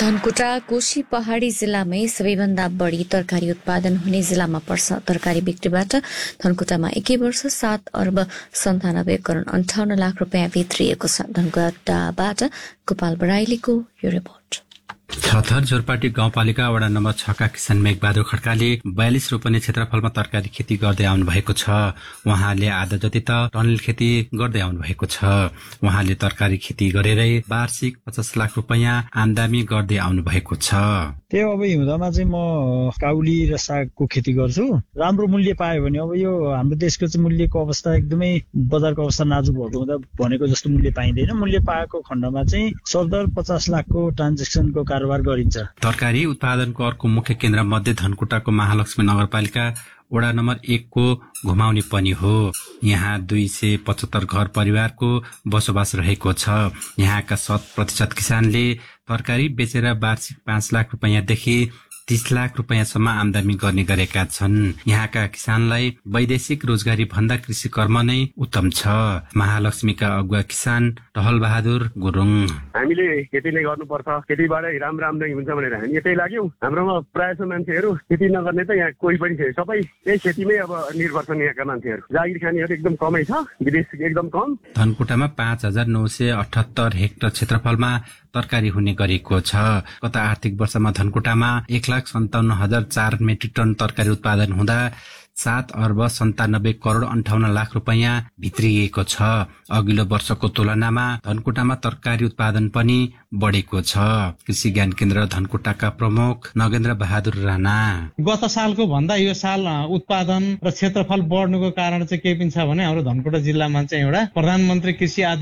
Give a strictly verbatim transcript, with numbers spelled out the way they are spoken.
धनकुटा कोशी पहाडी जिल्लामै सबैभन्दा बढी तरकारी उत्पादन हुने जिल्लामा पर्छ। तरकारी बिक्रीबाट धनकुटामा एकै वर्ष सात अर्ब सन्तानब्बे करोड अन्ठाउन्न लाख रुपियाँ भित्रिएको छ। धनकुटाबाट गोपाल बराइलीको यो रिपोर्ट। छथर झोरपाटी गाउँपालिका वडा नम्बर छ का किसान मेघबहादुर खड्काले बयालिस रोपनी क्षेत्रफलमा तरकारी खेती गर्दै आउनु भएको छ। उहाँले आधा जति त टनल खेती गर्दै आउनु भएको छ। उहाँले तरकारी खेती गरेरै वार्षिक पचास लाख रुपियाँ आमदानी गर्दै आउनु भएको छ। त्यो अब हिउँदमा चाहिँ म काउली र सागको खेती गर्छु। राम्रो मूल्य पायो भने अब यो हाम्रो देशको चाहिँ मूल्यको अवस्था एकदमै बजारको अवस्था नाजुक भएको हुँदा भनेको जस्तो मूल्य पाइँदैन। मूल्य पाएको खण्डमा चाहिँ सरदर पचास लाखको ट्रान्जेक्सनको कारोबार गरिन्छ। तरकारी उत्पादनको अर्को मुख्य केन्द्र मध्ये धनकुटाको महालक्ष्मी नगरपालिका वडा नम्बर एक को घुमाउने पनि हो। यहाँ दुई सय पचहत्तर घर परिवारको बसोबास रहेको छ। यहाँका शत प्रतिशत किसानले तरकारी बेचेर वार्षिक पाँच लाख रुपियाँदेखि तीस लाख रुपियाँसम्म आमदानी गर्ने गरेका छन्। यहाँका किसानलाई वैदेशिक रोजगारी भन्दा कृषि कर्म नै उत्तम छ। महालक्ष्मीका अगुवा किसान टहल बहादुर गुरुङ। हामीले खेती नै गर्नुपर्छ, खेतीबाट राम्रो आमदानी हुन्छ भनेर हामी यतै लाग्यौं। हाम्रोमा प्रायः जसो मान्छेहरू खेती नगर्ने त यहाँ कोही पनि छैन। सबै यही खेतीमै अब निर्भर छन्। यहाँका मान्छेहरू जागिर खानेहरू एकदम कमै छ, विदेश एकदम कम। धनकुटामा पाँच हजार नौ सय अठहत्तर हेक्टर क्षेत्रफलमा तरकारी हुने गरेको छ। गत आर्थिक वर्षमा धनकुटामा एक लाख सन्ताउन्न हजार चार मेट्रिक टन तरकारी उत्पादन हुँदा सात अर्ब सन्तानब्बे करोड अन्ठाउन्न लाख रुपियाँ भित्रिएको छ। अघिल्लो वर्षको तुलनामा धनकुटामा तरकारी उत्पादन पनि बढेको छ। कृषि ज्ञान केन्द्र धनकुटाका प्रमुख नगेन्द्र बहादुर राणा। गत सालको भन्दा यो साल उत्पादन र क्षेत्रफल बढ्नुको कारण चाहिँ के पनि छ भने हाम्रो धनकुटा जिल्लामा चाहिँ एउटा प्रधानमन्त्री कृषि